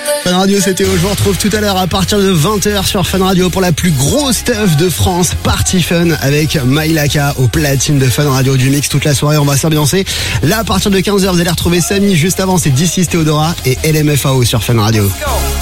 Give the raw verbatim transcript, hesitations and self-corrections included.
Fun Radio, c'était où je vous retrouve tout à l'heure à partir de vingt heures sur Fun Radio pour la plus grosse stuff de France, Party Fun avec Maïlaka au platine de Fun Radio, du mix toute la soirée, on va s'ambiancer. Là à partir de quinze heures vous allez retrouver Samy, juste avant c'est D six Theodora et L M F A O sur Fun Radio.